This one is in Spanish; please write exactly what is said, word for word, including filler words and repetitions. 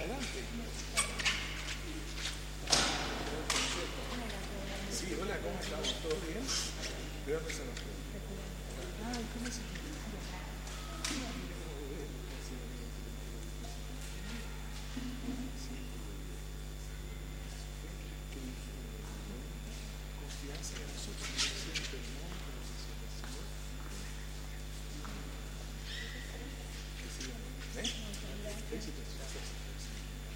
adelante. Sí, hola, ¿cómo estamos? ¿Todo bien? ¿De dónde son ustedes? Ay, ¿cómo se llama?